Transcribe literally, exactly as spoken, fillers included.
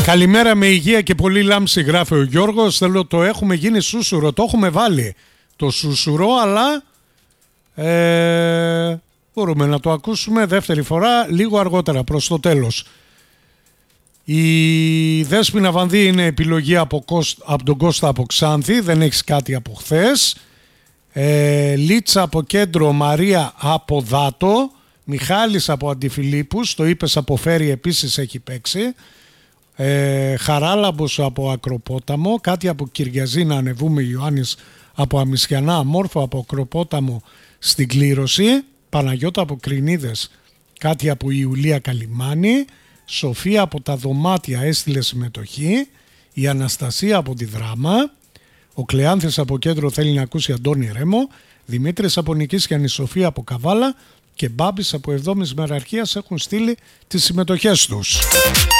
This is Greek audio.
Καλημέρα με υγεία και πολύ λάμψη, γράφει ο Γιώργος. Θέλω, το έχουμε γίνει σούσουρο, το έχουμε βάλει το σούσουρο, αλλά ε, μπορούμε να το ακούσουμε δεύτερη φορά λίγο αργότερα προς το τέλος. Η Δέσποινα Βανδύ είναι επιλογή από, Κώσ, από τον Κώστα από Ξάνθη, δεν έχεις κάτι από χθες. Ε, Λίτσα από Κέντρο, Μαρία από Δάτο, Μιχάλης από Αντιφιλίππους, το είπες από Φέρι επίσης έχει παίξει. Ε, Χαράλαμπος από Ακροπόταμο, κάτι από Κυριαζίνα, ανεβούμε Ιωάννης από Αμισιανά, Αμόρφο από Ακροπόταμο στην Κλήρωση, Παναγιώτα από Κρινίδες, κάτι από Ιουλία Καλιμάνη, Σοφία από τα Δωμάτια έστειλε συμμετοχή, η Αναστασία από τη Δράμα, ο Κλεάνθης από Κέντρο θέλει να ακούσει Αντώνη Ρέμο, Δημήτρης από Νικήσιανη, Σοφία από Καβάλα και Μπάμπης από Εβδόμης Μεραρχίας έχουν στείλει τις συμμετοχές τους.